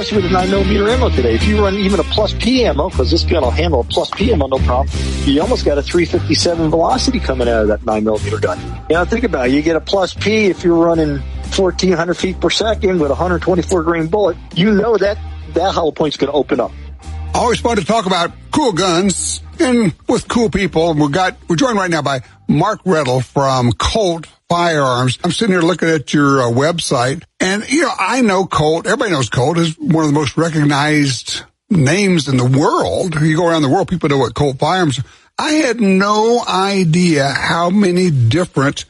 especially with the 9mm ammo today. If you run even a plus P ammo, because this gun will handle a plus P ammo, no problem, you almost got a 357 velocity coming out of that 9mm gun. You know, think about it. You get a plus P if you're running 1,400 feet per second with a 124 grain bullet. You know that hollow point's going to open up. Always fun to talk about cool guns and with cool people. We're joined right now by Mark Rettel from Colt Firearms. I'm sitting here looking at your website, and I know Colt. Everybody knows Colt is one of the most recognized names in the world. You go around the world, people know what Colt Firearms. I had no idea how many different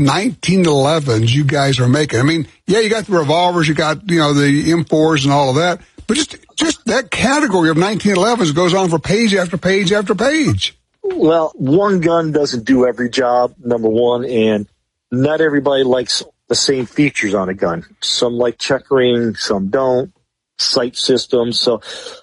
1911s you guys are making. I mean, yeah, you got the revolvers, you got the M4s and all of that, but just that category of 1911s goes on for page after page after page. Well, one gun doesn't do every job, number one, and not everybody likes the same features on a gun. Some like checkering, some don't, sight systems. So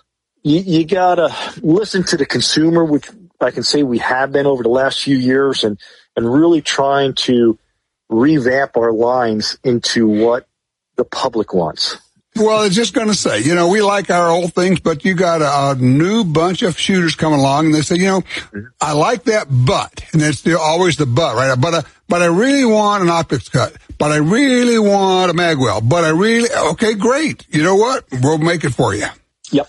you gotta listen to the consumer, which I can say we have been over the last few years, and really trying to revamp our lines into what the public wants. Well, I was just going to say, we like our old things, but you got a new bunch of shooters coming along, and they say, I like that, but, and it's always the but, right? But I really want an optics cut, but I really want a magwell, but okay, great. You know what? We'll make it for you. Yep.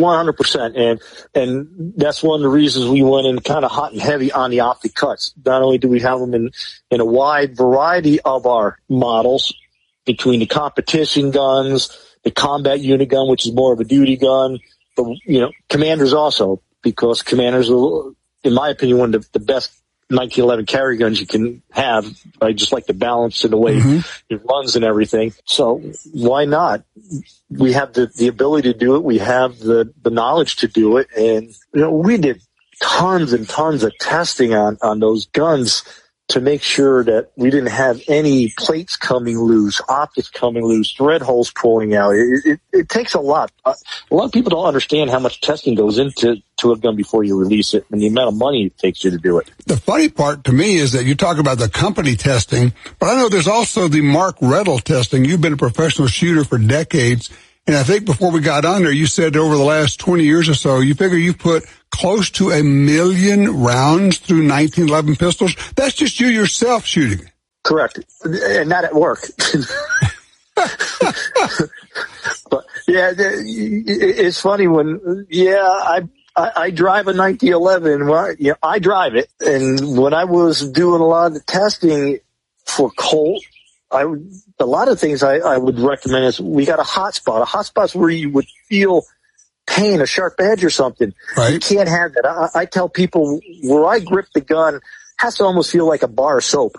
100%. And that's one of the reasons we went in kind of hot and heavy on the optic cuts. Not only do we have them in a wide variety of our models between the competition guns, the combat unit gun, which is more of a duty gun, but, Commanders also, because Commanders are, in my opinion, one of the best 1911 carry guns you can have. I just like the balance and the way it runs and everything. So why not? We have the ability to do it. We have the knowledge to do it. And, we did tons and tons of testing on those guns to make sure that we didn't have any plates coming loose, optics coming loose, thread holes pulling out. It takes a lot. A lot of people don't understand how much testing goes into a gun before you release it and the amount of money it takes you to do it. The funny part to me is that you talk about the company testing, but I know there's also the Mark Rettel testing. You've been a professional shooter for decades. And I think before we got on there, you said over the last 20 years or so, you figure you've put close to 1 million rounds through 1911 pistols. That's just you yourself shooting. Correct. And not at work. But yeah, it's funny when, I drive a 1911. Well, I drive it. And when I was doing a lot of the testing for Colt, a lot of things I would recommend is we got a hot spot. A hot spot's where you would feel pain, a sharp edge or something. Right. You can't have that. I tell people where I grip the gun has to almost feel like a bar of soap.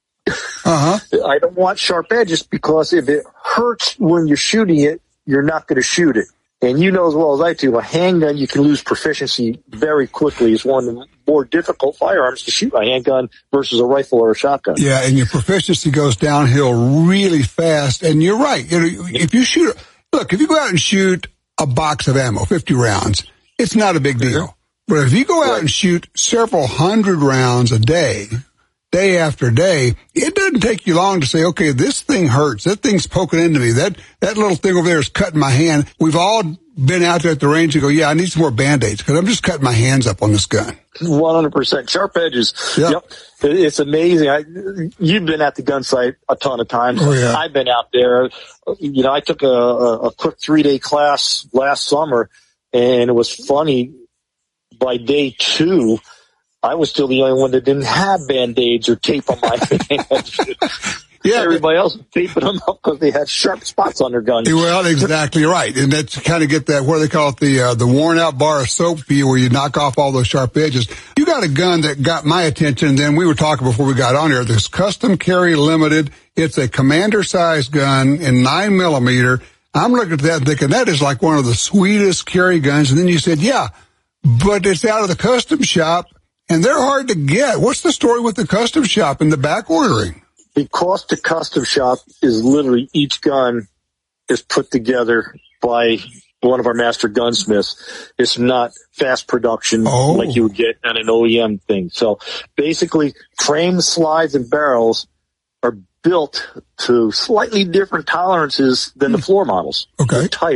I don't want sharp edges because if it hurts when you're shooting it, you're not going to shoot it. And you know as well as I do, a handgun, you can lose proficiency very quickly. It's one of the more difficult firearms to shoot, a handgun versus a rifle or a shotgun. Yeah, and your proficiency goes downhill really fast. And you're right. If you if you go out and shoot a box of ammo, 50 rounds, it's not a big deal. But if you go out and shoot several hundred rounds a day after day, it doesn't take you long to say, okay, this thing hurts. That thing's poking into me. That little thing over there is cutting my hand. We've all been out there at the range and go, I need some more Band-Aids because I'm just cutting my hands up on this gun. 100%. Sharp edges. Yep. It's amazing. You've been at the gun site a ton of times. Oh, yeah. I've been out there. I took a quick 3-day class last summer, and it was funny. By day 2, I was still the only one that didn't have Band-Aids or tape on my hands. Yeah, everybody else was taping them up because they had sharp spots on their guns. Well, exactly right. And that's kind of get that, what do they call it, the worn out bar of soap feel where you knock off all those sharp edges. You got a gun that got my attention, and then we were talking before we got on here, this Custom Carry Limited. It's a commander size gun in 9mm. I'm looking at that and thinking that is like one of the sweetest carry guns. And then you said, yeah, but it's out of the custom shop. And they're hard to get. What's the story with the custom shop and the back ordering? Because the custom shop is literally each gun is put together by one of our master gunsmiths. It's not fast production like you would get on an OEM thing. So basically, frames, slides, and barrels are built to slightly different tolerances than the floor models. Okay. They're tighter.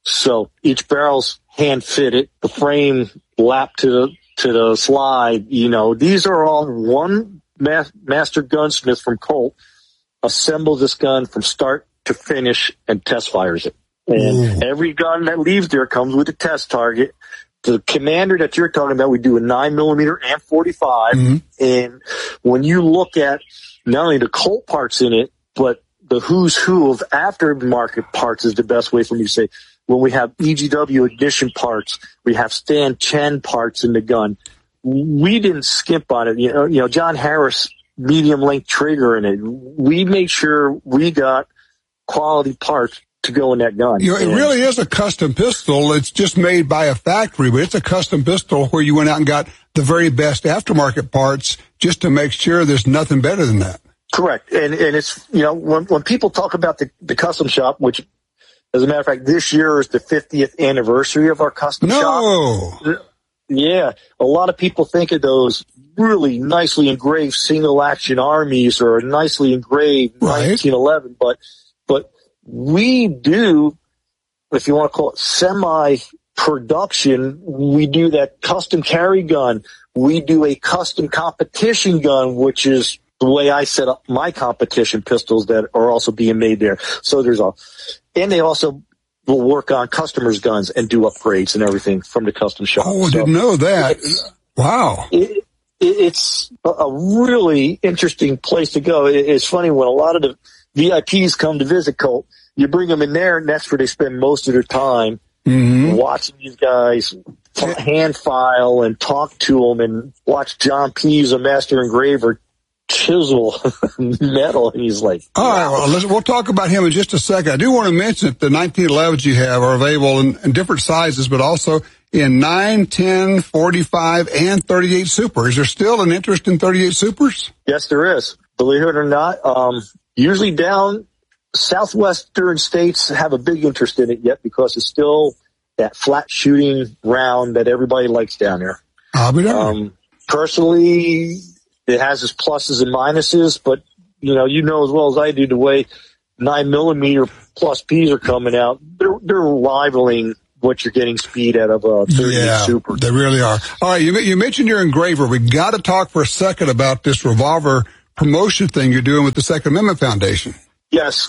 So each barrel's hand fitted, the frame lapped to the slide. These are all one master gunsmith from Colt assembles this gun from start to finish and test fires it. And every gun that leaves there comes with a test target. The Commander that you're talking about, we do a 9mm and 45. And when you look at not only the Colt parts in it, but the who's who of aftermarket parts is the best way for me to say. When we have EGW ignition parts, we have Stan Chen parts in the gun. We didn't skimp on it. John Harris medium length trigger in it. We made sure we got quality parts to go in that gun. It really is a custom pistol. It's just made by a factory, but it's a custom pistol where you went out and got the very best aftermarket parts just to make sure there's nothing better than that. Correct. And it's, when people talk about the custom shop, which as a matter of fact, this year is the 50th anniversary of our custom shop. Yeah. A lot of people think of those really nicely engraved single action armies or nicely engraved 1911, but we do, if you want to call it semi-production, we do that custom carry gun. We do a custom competition gun, which is the way I set up my competition pistols that are also being made there. So and they also will work on customers' guns and do upgrades and everything from the custom shop. Oh, I didn't know that. Wow. It's a really interesting place to go. It's funny when a lot of the VIPs come to visit Colt, you bring them in there, and that's where they spend most of their time watching these guys hand file and talk to them and watch John Pease, a master engraver, chisel metal. And he's like, all right, well, we'll talk about him in just a second. I do want to mention that the 1911s you have are available in different sizes, but also in 9, 10, 45, and 38 Super. Is there still an interest in 38 Supers? Yes, there is. Believe it or not, usually down southwestern states have a big interest in it yet because it's still that flat shooting round that everybody likes down there. I'll be darned. Personally, it has its pluses and minuses, but you know as well as I do the way 9mm plus Ps are coming out. They're rivaling what you're getting speed out of a 38 Super. They really are. All right, you mentioned your engraver. We got to talk for a second about this revolver promotion thing you're doing with the Second Amendment Foundation. Yes,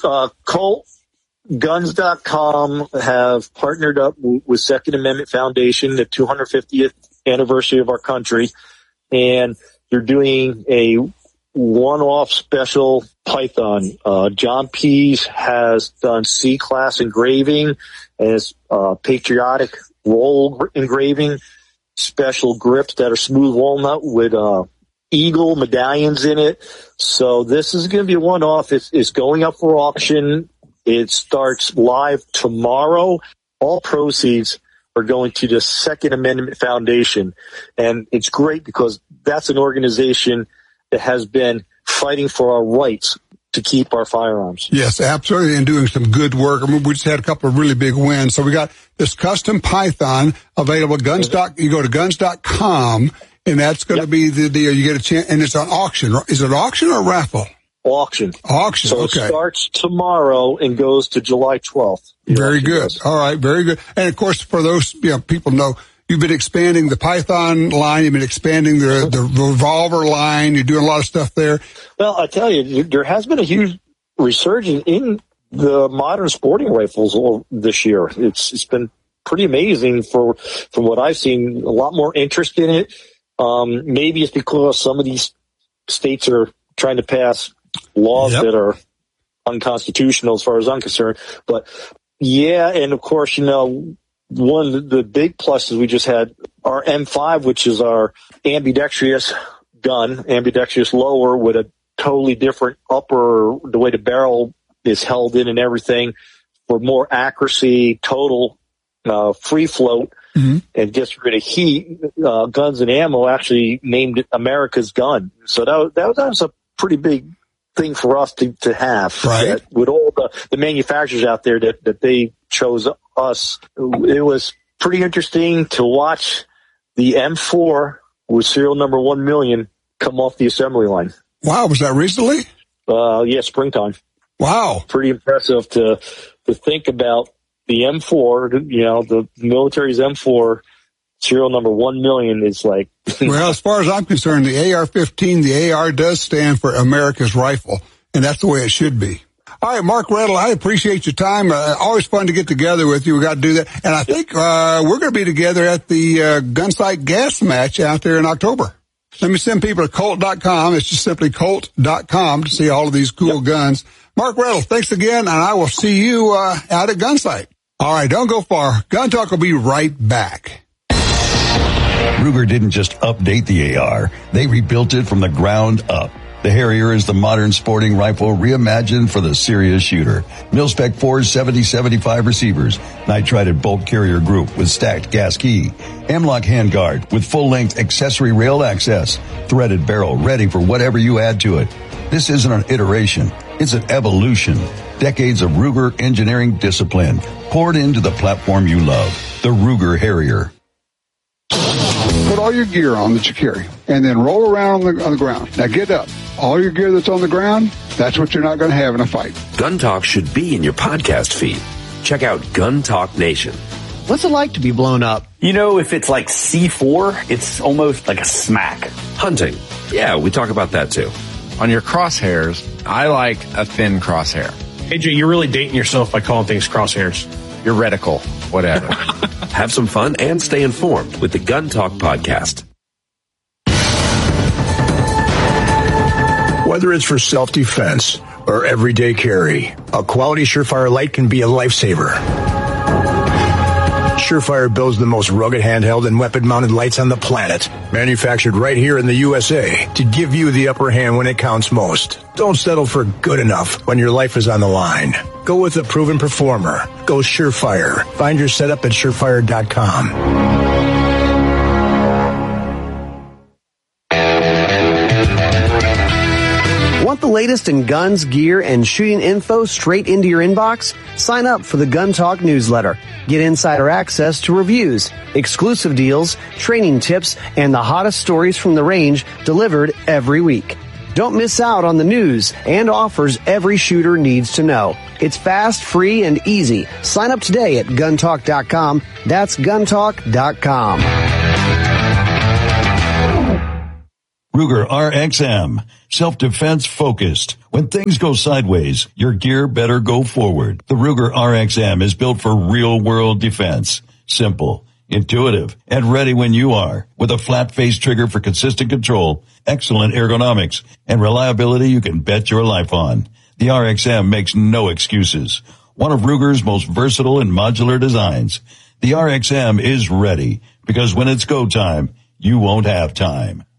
ColtGuns.com have partnered up with Second Amendment Foundation, the 250th anniversary of our country, and they're doing a one-off special Python. John Pease has done C-class engraving and patriotic roll engraving, special grips that are smooth walnut with eagle medallions in it. So this is going to be a one-off. It's going up for auction. It starts live tomorrow. All proceeds are going to the Second Amendment Foundation. And it's great because that's an organization that has been fighting for our rights to keep our firearms. Yes, absolutely, and doing some good work. I mean, we just had a couple of really big wins. So we got this custom Python available at you go to guns.com, and that's going to be the deal. You get a chance, and it's an auction. Is it auction or raffle? Auction. So okay. It starts tomorrow and goes to July 12th. Very good. All right, very good. And of course, for those people know, you've been expanding the Python line. You've been expanding the revolver line. You're doing a lot of stuff there. Well, I tell you, there has been a huge resurgence in the modern sporting rifles this year. It's been pretty amazing from what I've seen. A lot more interest in it. Maybe it's because some of these states are trying to pass laws that are unconstitutional as far as I'm concerned. But yeah, and of course, one of the big pluses we just had our M5, which is our ambidextrous lower with a totally different upper, the way the barrel is held in and everything for more accuracy, total free float, and gets rid of heat. Guns and Ammo actually named it America's gun. So that was a pretty big thing for us to have. Right. With all the manufacturers out there that they chose us, it was pretty interesting to watch the M4 with serial number 1 million come off the assembly line. Wow, was that recently? Yeah, springtime. Wow. Pretty impressive to think about the M4, the military's M4 serial number 1 million is like. Well, as far as I'm concerned, the AR-15, the AR does stand for America's rifle, and that's the way it should be. All right, Mark Rettle, I appreciate your time. Always fun to get together with you. We got to do that. And I think we're going to be together at the Gunsight Gas Match out there in October. Let me send people to Colt.com. It's just simply Colt.com to see all of these cool guns. Mark Rettle, thanks again, and I will see you out at Gunsight. All right, don't go far. Gun Talk will be right back. Ruger didn't just update the AR. They rebuilt it from the ground up. The Harrier is the modern sporting rifle reimagined for the serious shooter. Mil-Spec 4's 70-75 receivers, nitrided bolt carrier group with stacked gas key, M-LOK handguard with full-length accessory rail access, threaded barrel ready for whatever you add to it. This isn't an iteration, it's an evolution. Decades of Ruger engineering discipline poured into the platform you love, the Ruger Harrier. Put all your gear on that you carry, and then roll around on the ground. Now get up. All your gear that's on the ground, that's what you're not going to have in a fight. Gun Talk should be in your podcast feed. Check out Gun Talk Nation. What's it like to be blown up? If it's like C4, it's almost like a smack. Hunting. Yeah, we talk about that too. On your crosshairs, I like a thin crosshair. AJ, you're really dating yourself by calling things crosshairs. Your reticle, whatever. Have some fun and stay informed with the Gun Talk podcast. Whether it's for self-defense or everyday carry, a quality Surefire light can be a lifesaver. Surefire builds the most rugged handheld and weapon-mounted lights on the planet, manufactured right here in the USA to give you the upper hand when it counts most. Don't settle for good enough when your life is on the line. Go with a proven performer. Go Surefire. Find your setup at surefire.com. Want the latest in guns, gear, and shooting info straight into your inbox? Sign up for the Gun Talk newsletter. Get insider access to reviews, exclusive deals, training tips, and the hottest stories from the range delivered every week. Don't miss out on the news and offers every shooter needs to know. It's fast, free, and easy. Sign up today at guntalk.com. That's guntalk.com. Ruger RXM, self-defense focused. When things go sideways, your gear better go forward. The Ruger RXM is built for real-world defense. Simple, intuitive, and ready when you are. With a flat-face trigger for consistent control, excellent ergonomics, and reliability you can bet your life on. The RXM makes no excuses. One of Ruger's most versatile and modular designs. The RXM is ready, because when it's go time, you won't have time.